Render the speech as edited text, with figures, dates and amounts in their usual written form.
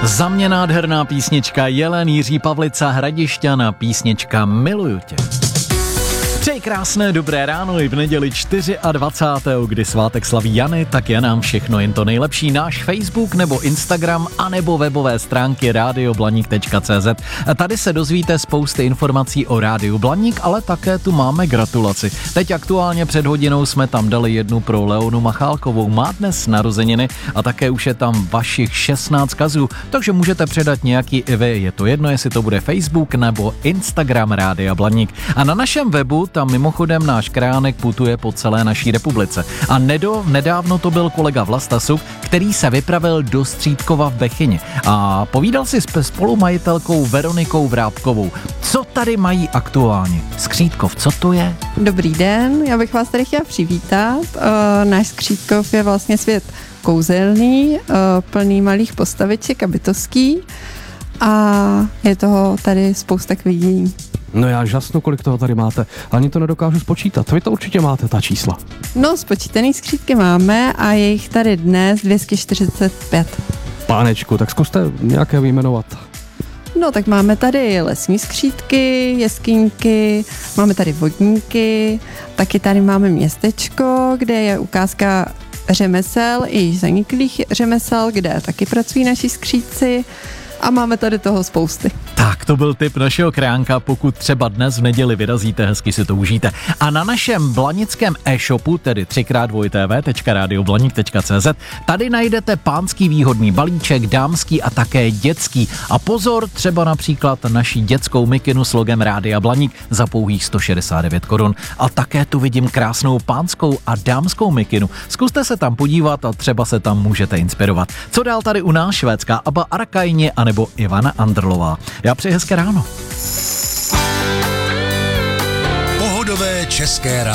Za mě nádherná písnička Jelen, Jiří Pavlica, Hradišťan, písnička Miluju tě. Přeji krásné dobré ráno i v neděli 24., kdy svátek slaví Jany, tak je nám všechno jen to nejlepší. Náš Facebook nebo Instagram a nebo webové stránky radioblaník.cz. Tady se dozvíte spousty informací o Rádiu Blaník, ale také tu máme gratulaci. Teď aktuálně před hodinou jsme tam dali jednu pro Leonu Machálkovou. Má dnes narozeniny a také už je tam vašich 16 kazů, takže můžete předat nějaký i vy. Je to jedno, jestli to bude Facebook nebo Instagram Rádia Blaník. A na našem webu tam mimochodem náš kránek putuje po celé naší republice. A nedávno to byl kolega Vlasta Suk, který se vypravil do Střídkova v Bechyni a povídal si s spolumajitelkou Veronikou Vrábkovou. Co tady mají aktuálně? Skřídkov, co to je? Dobrý den, já bych vás tady chtěla přivítat. Náš Skřídkov je vlastně svět kouzelný, plný malých postaviček a bytostí a je toho tady spousta k vidění. No já žasnu, kolik toho tady máte. Ani to nedokážu spočítat. Vy to určitě máte, ta čísla. No, spočítaný skřídky máme a je jich tady dnes 245. Pánečku, tak zkuste nějaké vyjmenovat. No, tak máme tady lesní skřídky, jeskyňky, máme tady vodníky, taky tady máme městečko, kde je ukázka řemesel i již zaniklých řemesel, kde taky pracují naši skřídci. A máme tady toho spousty. Tak, to byl tip našeho kránka, pokud třeba dnes v neděli vyrazíte, hezky si to užijte. A na našem blanickém e-shopu, tedy 3x2tv.radioblanik.cz, tady najdete pánský výhodný balíček, dámský a také dětský. A pozor, třeba například naší dětskou mikinu s logem Rádia Blaník za pouhých 169 korun. A také tu vidím krásnou pánskou a dámskou mikinu. Zkuste se tam podívat a třeba se tam můžete inspirovat. Co dál tady u nás? Švédská Abba Arakaini a nebo Ivana Andrlová. Já přeji hezké ráno. Pohodové české ráno.